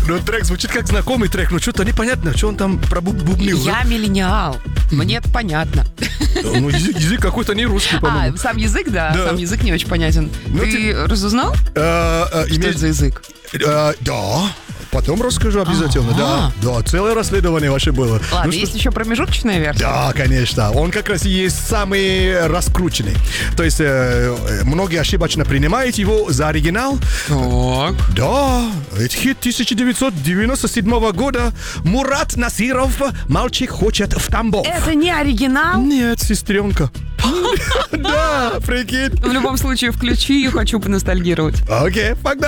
Но трек звучит как знакомый трек, но что-то непонятно, что он там пробубнил. Я миллениал. Мне это понятно. Ну, язык какой-то не русский, по-моему. Сам язык, да. Да. Сам язык не очень понятен. Ну, Ты разузнал? Что это за язык? Да. Потом расскажу обязательно. Да, целое расследование вообще было. Ладно, Ну, есть еще промежуточная версия? Да, конечно. Он как раз и есть самый раскрученный. То есть многие ошибочно принимают его за оригинал. Так. Да, это хит 1997 года. Мурат Насиров «Мальчик хочет в Тамбов». Это не оригинал? Нет, сестренка. Да, прикинь. В любом случае, включи, хочу поностальгировать. Окей, погнали.